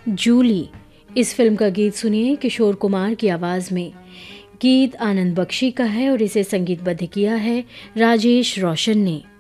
जूली इस फिल्म का गीत सुनिए किशोर कुमार की आवाज़ में। गीत आनंद बख्शी का है और इसे संगीतबद्ध किया है राजेश रोशन ने।